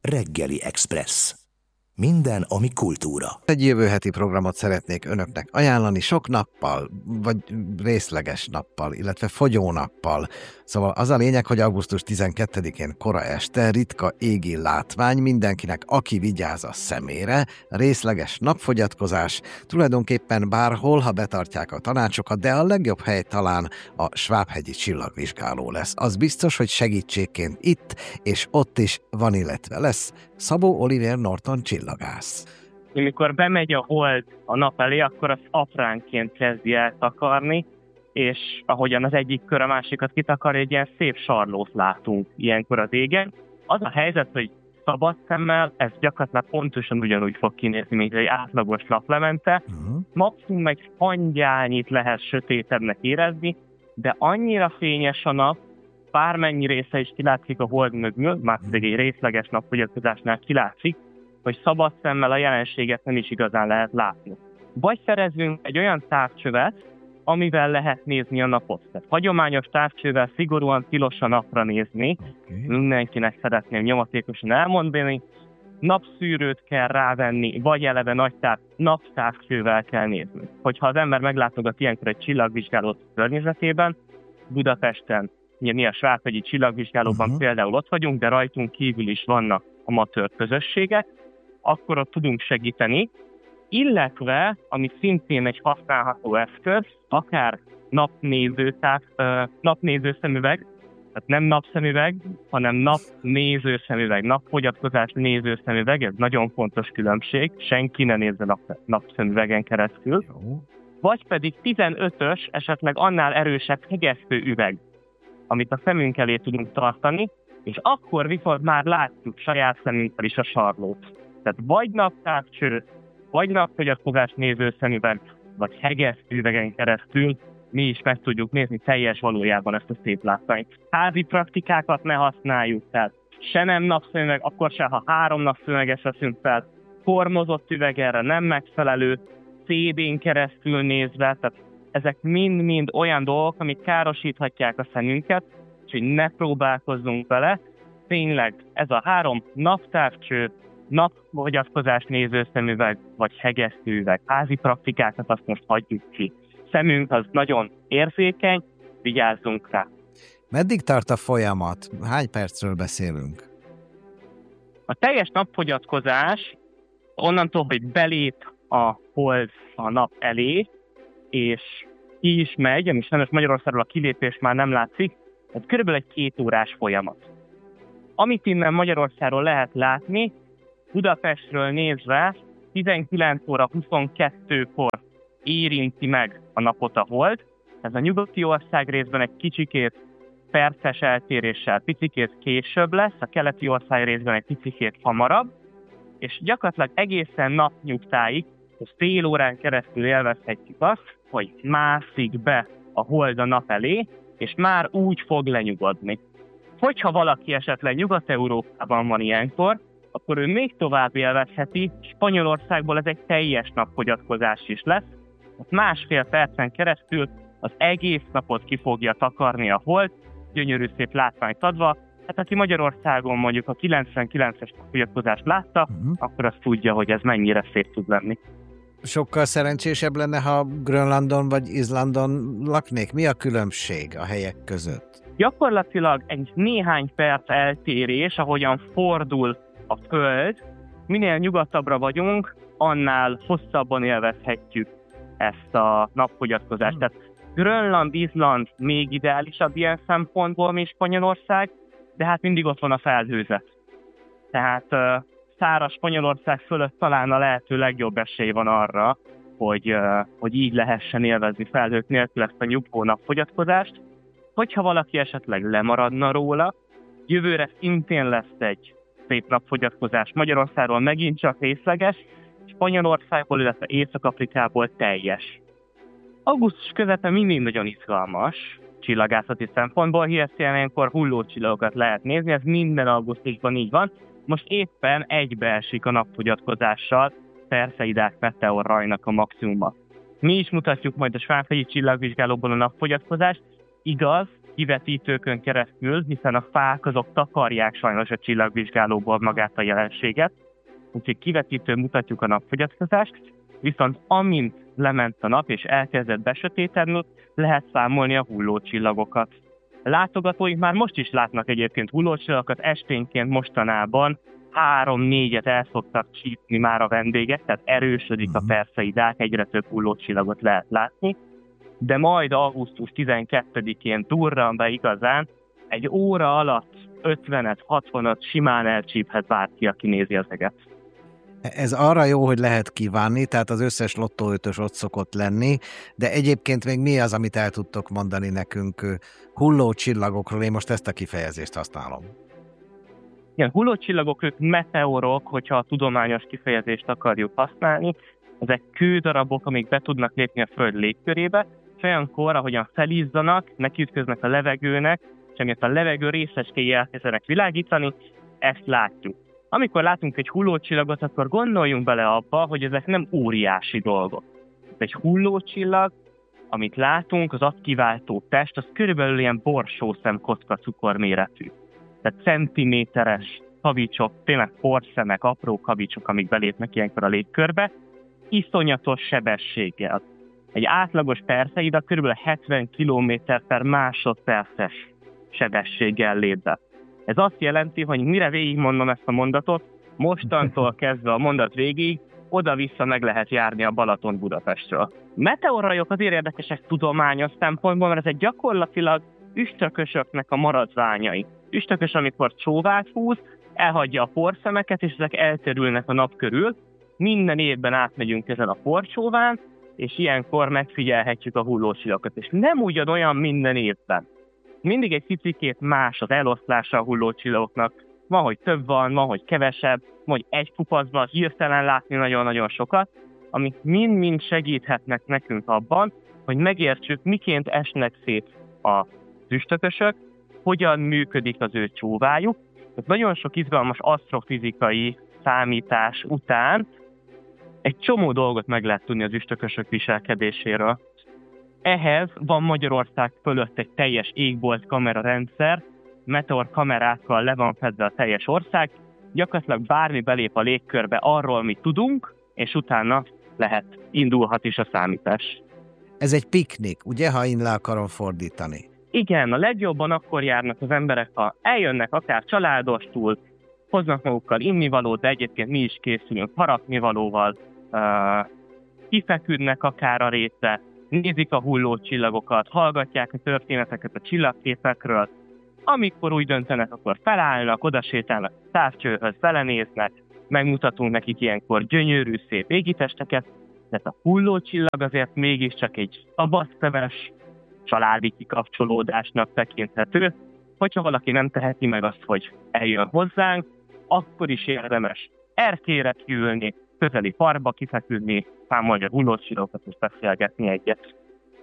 Reggeli Express. Minden, ami kultúra. Egy jövő heti programot szeretnék önöknek ajánlani sok nappal, vagy részleges nappal, illetve fogyónappal. Szóval az a lényeg, hogy augusztus 12-én kora este ritka égi látvány mindenkinek, aki vigyáz a szemére, részleges napfogyatkozás, tulajdonképpen bárhol, ha betartják a tanácsokat, de a legjobb hely talán a Svábhegyi csillagvizsgáló lesz. Az biztos, hogy segítségként itt és ott is van, illetve lesz Szabó Olivér Norton csillagász. Amikor bemegy a hold a nap elé, akkor az apránként kezdi el takarni, és ahogyan az egyik kör a másikat kitakar, egy ilyen szép sarlót látunk ilyenkor az égen. Az a helyzet, hogy szabad szemmel ez gyakorlatilag pontosan ugyanúgy fog kinézni, mint egy átlagos naplemente. Maximum egy hangyányit lehet sötétebbnek érezni, de annyira fényes a nap, bármennyi része is kilátszik a hold mögül, már pedig egy részleges napfogyatkozásnál kilátszik, hogy szabad szemmel a jelenséget nem is igazán lehet látni. Vagy szerezünk egy olyan távcsövet, amivel lehet nézni a napot. Tehát hagyományos távcsővel szigorúan tilos a napra nézni. Mindenkinek szeretném nyomatékosan elmondani. Napszűrőt kell rávenni, vagy eleve naptávcsővel kell nézni. Hogyha az ember meglátogat ilyenkor egy csillagvizsgáló környezetében, Budapesten, mi a Svábhegyi csillagvizsgálóban például ott vagyunk, de rajtunk kívül is vannak amatőr közösségek, akkor ott tudunk segíteni, illetve, ami szintén egy használható eszköz, akár napnézőszemüveg, tehát nem napszemüveg, hanem napnézőszemüveg, napfogyatkozás nézőszemüveg, ez nagyon fontos különbség, senki ne nézze napszemüvegen keresztül. Jó. Vagy pedig 15-ös, esetleg annál erősebb hegesztő üveg, amit a szemünk elé tudunk tartani, és akkor viszont már látjuk saját szemünkkel is a sarlót. Tehát vagy naptávcső, vagy napfogyatkozás nézőszemüveg, vagy hegesztő üvegen keresztül mi is meg tudjuk nézni teljes valójában ezt a szép látványt. Házi praktikákat ne használjuk, tehát se nem napszemüveg, akkor se, ha 3 napszemüveges veszünk fel, formozott üveg erre nem megfelelő, CD-n keresztül nézve, tehát ezek mind-mind olyan dolgok, amik károsíthatják a szemünket, úgyhogy ne próbálkozzunk vele. Tényleg ez a 3 naptávcső, napfogyatkozás nézőszemüveg vagy hegesztőüveg. Házi praktikákat azt most hagyjuk ki. Szemünk az nagyon érzékeny, vigyázzunk rá. Meddig tart a folyamat? Hány percről beszélünk? A teljes napfogyatkozás onnantól, hogy belép a hold a nap elé, és ki is megy, ami sajnos Magyarországról a kilépés már nem látszik, ez körülbelül egy 2 órás folyamat. Amit innen Magyarországról lehet látni, Budapestről nézve 19 óra 22-kor érinti meg a napot a hold. Ez a nyugati ország részben egy kicsikét perces eltéréssel picikét később lesz, a keleti ország részben egy picikét hamarabb, és gyakorlatilag egészen napnyugtáig, fél órán keresztül élvezhetjük azt, hogy mászik be a hold a nap elé, és már úgy fog lenyugodni. Hogyha valaki esetleg Nyugat-Európában van ilyenkor, akkor ő még tovább élvezheti, Spanyolországból ez egy teljes napfogyatkozás is lesz, ott 1,5 percen keresztül az egész napot ki fogja takarni a hold, gyönyörű szép látványt adva. Hát aki Magyarországon mondjuk a 99-es napfogyatkozást látta, akkor azt tudja, hogy ez mennyire szép tud lenni. Sokkal szerencsésebb lenne, ha Grönlandon vagy Izlandon laknék. Mi a különbség a helyek között? Gyakorlatilag egy néhány perc eltérés, ahogyan fordul a Föld, minél nyugatabbra vagyunk, annál hosszabban élvezhetjük ezt a napfogyatkozást. Tehát Grönland, Izland még ideálisabb ilyen szempontból, mint Spanyolország, de hát mindig ott van a felhőzet. Tehát száraz Spanyolország fölött talán a lehető legjobb esély van arra, hogy így lehessen élvezni felhők nélkül ezt a nyugvó napfogyatkozást. Hogyha valaki esetleg lemaradna róla, jövőre szintén lesz egy szép napfogyatkozás. Magyarországról megint csak részleges, Spanyolországból, illetve Észak-Afrikából teljes. Augusztus közepe mindig nagyon izgalmas csillagászati szempontból, hiszen ilyenkor hullócsillagokat lehet nézni, ez minden augusztusban így van. Most éppen egybeesik a napfogyatkozással Perseidák meteor rajnak a maximuma. Mi is mutatjuk majd a Svábhegyi csillagvizsgálóból a napfogyatkozást. Igaz, kivetítőkön keresztül, hiszen a fák azok takarják sajnos a csillagvizsgálóból magát a jelenséget, úgyhogy kivetítőn mutatjuk a napfogyatkozást, viszont amint lement a nap és elkezdett besötétedni, lehet számolni a hullócsillagokat. A látogatóink már most is látnak egyébként hullócsillagokat, esténként mostanában 3-4-et el szoktak csípni már a vendégek, tehát erősödik a perszeidák, egyre több hullócsillagot lehet látni, de majd augusztus 12-én durran be igazán, egy óra alatt 50-60-at simán elcsíphet bárki, aki nézi az eget. Ez arra jó, hogy lehet kívánni, tehát az összes lottóötös ott szokott lenni, de egyébként még mi az, amit el tudtok mondani nekünk hullócsillagokról? Én most ezt a kifejezést használom. Igen, hullócsillagok, ők meteorok, hogyha a tudományos kifejezést akarjuk használni. Ezek kődarabok, amik be tudnak lépni a Föld légkörébe, és olyankor, ahogyan felizzanak, nekiütköznek a levegőnek, és emiatt a levegő részecskéi elkezdenek világítani, ezt látjuk. Amikor látunk egy hullócsillagot, akkor gondoljunk bele abba, hogy ezek nem óriási dolgok. Egy hullócsillag, amit látunk, az azt kiváltó test, az körülbelül ilyen borsószem kocka cukorméretű. Tehát centiméteres kavicsok, tényleg porszemek, apró kavicsok, amik belépnek ilyenkor a légkörbe, iszonyatos sebességgel. Egy átlagos perszeida kb. 70 km/másodperces sebességgel lép be. Ez azt jelenti, hogy mire végigmondom ezt a mondatot, mostantól kezdve a mondat végig, oda-vissza meg lehet járni a Balaton Budapestről. Meteorrajok azért érdekesek tudományos szempontból, mert ezek gyakorlatilag üstökösöknek a maradványai. Üstökös, amikor csóvát húz, elhagyja a porszemeket, és ezek elterülnek a nap körül. Minden évben átmegyünk ezen a porcsóván, és ilyenkor megfigyelhetjük a hullócsillagokat. És nem ugyanolyan minden évben. Mindig egy picikét más az eloszlása a hullócsillagoknak. Van, hogy több van, hogy kevesebb, vagy egy kupacban hirtelen látni nagyon-nagyon sokat, amik mind-mind segíthetnek nekünk abban, hogy megértsük, miként esnek szét a üstökösök, hogyan működik az ő csóvájuk. Tehát nagyon sok izgalmas asztrofizikai számítás után egy csomó dolgot meg lehet tudni az üstökösök viselkedéséről. Ehhez van Magyarország fölött egy teljes égbolt kamerarendszer, meteor kamerákkal le van fedve a teljes ország, gyakorlatilag bármi belép a légkörbe, arról mi tudunk, és utána indulhat is a számítás. Ez egy piknik, ugye, ha én le akarom fordítani? Igen, a legjobban akkor járnak az emberek, ha eljönnek akár családostul, hoznak magukkal innivalót, de egyébként mi is készülünk harapnivalóval, kifeküdnek akár a rétre, nézik a hullócsillagokat, hallgatják a történeteket a csillagképekről. Amikor úgy döntenek, akkor felállnak, odasétálnak a távcsőhöz, belenéznek, megmutatunk nekik ilyenkor gyönyörű, szép égitesteket, de a hullócsillag azért mégiscsak egy szabadszíves, családi kikapcsolódásnak tekinthető. Hogyha valaki nem teheti meg azt, hogy eljön hozzánk, akkor is érdemes erkére kiülni, közeli parkba kifeküdni, számolni a hullócsillagokat és beszélgetni egyet.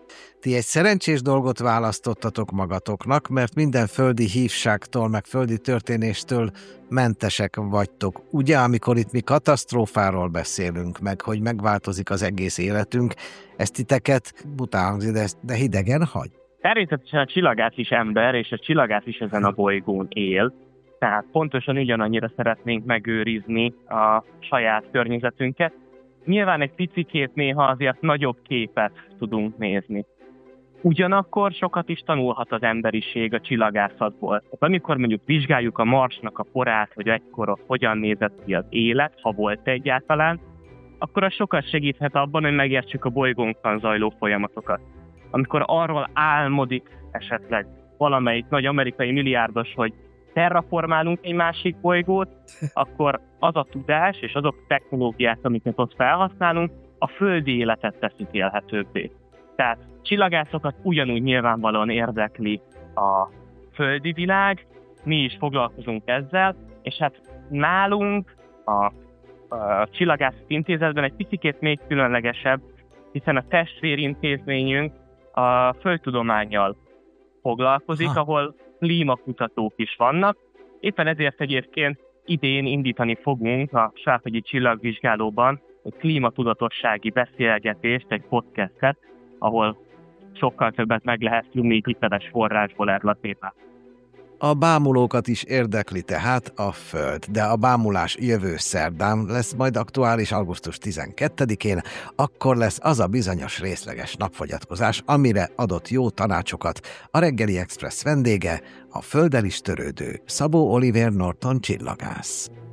Ti egy szerencsés dolgot választottatok magatoknak, mert minden földi hívságtól, meg földi történéstől mentesek vagytok. Ugye, amikor itt mi katasztrófáról beszélünk, meg hogy megváltozik az egész életünk, ezt titeket bután hangzik, de hidegen hagy? Természetesen a csillagász is ember, és a csillagász is ezen a bolygón él. Tehát pontosan ugyanannyira szeretnénk megőrizni a saját környezetünket. Nyilván egy picikét néha azért nagyobb képet tudunk nézni. Ugyanakkor sokat is tanulhat az emberiség a csillagászatból. Amikor mondjuk vizsgáljuk a Marsnak a porát, hogy egykor ott hogyan nézett ki az élet, ha volt egyáltalán, akkor az sokat segíthet abban, hogy megértsük a bolygónkban zajló folyamatokat. Amikor arról álmodik esetleg valamelyik nagy amerikai milliárdos, hogy terraformálunk egy másik bolygót, akkor az a tudás és azok a technológiák, amiket ott felhasználunk, a földi életet teszik élhetőbbé. Tehát csillagászokat ugyanúgy nyilvánvalóan érdekli a földi világ, mi is foglalkozunk ezzel, és hát nálunk a Csillagászati Intézetben egy picikét még különlegesebb, hiszen a testvérintézményünk a földtudománnyal foglalkozik, ahol klímakutatók is vannak. Éppen ezért egyébként idén indítani fogunk a Svábhegyi Csillagvizsgálóban egy klímatudatossági beszélgetést, egy podcastet, ahol sokkal többet meg lehet tudni hiteles forrásból erről a témát. A bámulókat is érdekli tehát a Föld, de a bámulás jövő szerdán lesz majd aktuális, augusztus 12-én, akkor lesz az a bizonyos részleges napfogyatkozás, amire adott jó tanácsokat a Reggeli Express vendége, a földdel is törődő Szabó Olivér Norton csillagász.